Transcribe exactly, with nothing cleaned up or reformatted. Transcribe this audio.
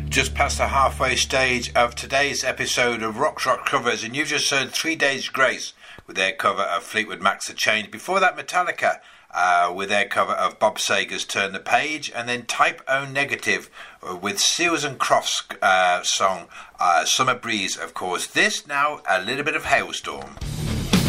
Just past the halfway stage of today's episode of Rock Rock Covers, and you've just heard Three Days Grace with their cover of Fleetwood Mac's A Change. Before that, Metallica uh, with their cover of Bob Seger's Turn the Page, and then Type O Negative uh, with Seals and Crofts' uh, song uh, Summer Breeze, of course. This now, a little bit of Hailstorm.